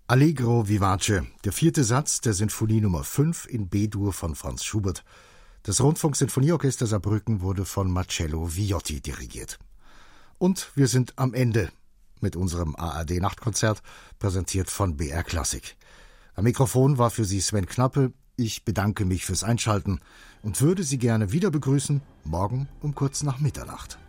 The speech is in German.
Allegro vivace, der 4. Satz der Sinfonie Nummer 5 in B-Dur von Franz Schubert. Das Rundfunksinfonieorchester Saarbrücken wurde von Marcello Viotti dirigiert. Und wir sind am Ende mit unserem ARD-Nachtkonzert, präsentiert von BR Klassik. Am Mikrofon war für Sie Sven Knappe. Ich bedanke mich fürs Einschalten und würde Sie gerne wieder begrüßen, morgen um kurz nach Mitternacht.